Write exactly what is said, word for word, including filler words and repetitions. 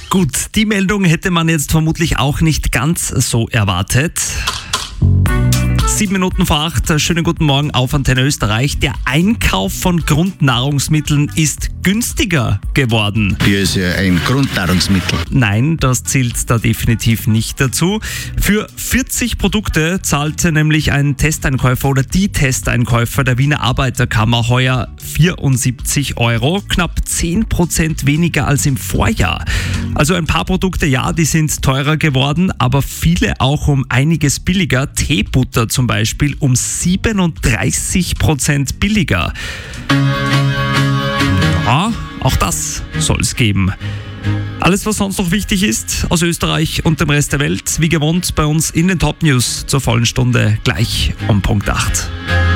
Gut, die Meldung hätte man jetzt vermutlich auch nicht ganz so erwartet. Sieben Minuten vor acht, schönen guten Morgen auf Antenne Österreich. Der Einkauf von Grundnahrungsmitteln ist günstiger geworden. Bier ist ja ein Grundnahrungsmittel. Nein, das zählt da definitiv nicht dazu. Für vierzig Produkte zahlte nämlich ein Testeinkäufer oder die Testeinkäufer der Wiener Arbeiterkammer heuer vierundsiebzig Euro, knapp zehn Prozent weniger als im Vorjahr. Also ein paar Produkte, ja, die sind teurer geworden, aber viele auch um einiges billiger. Teebutter zum Beispiel um siebenunddreißig Prozent billiger. Ja, auch das soll es geben. Alles, was sonst noch wichtig ist aus Österreich und dem Rest der Welt, wie gewohnt bei uns in den Top News zur vollen Stunde gleich um Punkt acht.